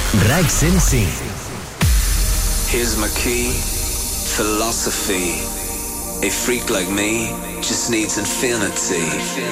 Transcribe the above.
Rexin C. Here's my key, philosophy. A freak like me just needs infinity.